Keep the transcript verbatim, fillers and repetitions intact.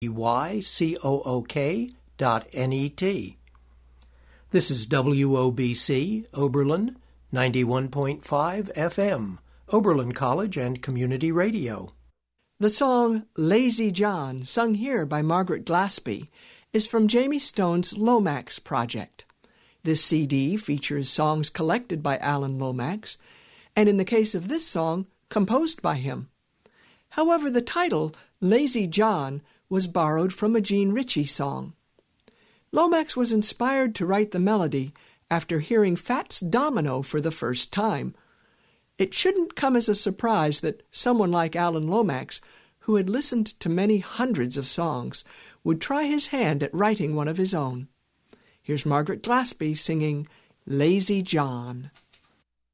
Y C O O K dot N E T. This is W O B C, Oberlin, ninety-one point five F M, Oberlin College and Community Radio. The song Lazy John, sung here by Margaret Glaspie, is from Jamie Stone's Lomax Project. This C D features songs collected by Alan Lomax, and in the case of this song, composed by him. However, the title, Lazy John, was borrowed from a Gene Ritchie song. Lomax was inspired to write the melody after hearing Fats Domino for the first time. It shouldn't come as a surprise that someone like Alan Lomax, who had listened to many hundreds of songs, would try his hand at writing one of his own. Here's Margaret Glaspie singing Lazy John.